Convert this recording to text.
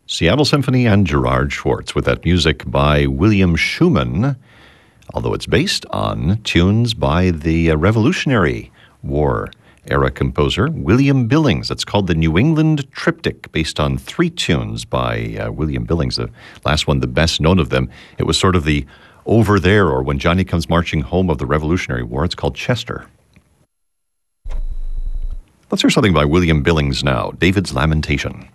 Seattle Symphony and Gerard Schwartz with that music by William Schumann, although it's based on tunes by the Revolutionary War era composer William Billings. It's called the New England Triptych, based on 3 tunes by William Billings. The last one, the best known of them, it was sort of the Over There, or When Johnny Comes Marching Home of the Revolutionary War. It's called Chester. Let's hear something by William Billings now, David's Lamentation.